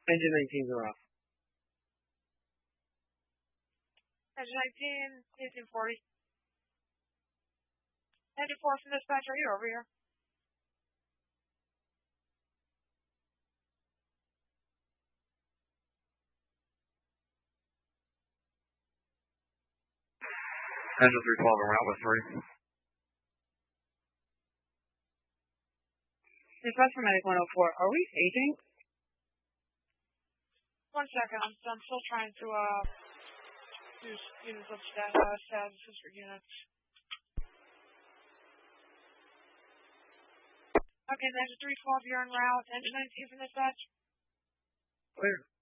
Engine 19's are off. Engine 19, 1840. Engine 4 from dispatch, are you over here? Engine 312 en route with 3. Dispatch for Medic 104, are we aging? 1 second, I'm still trying to use units of statuses for units. Okay, Engine 312, you're en route. Engine 19 from dispatch? Clear.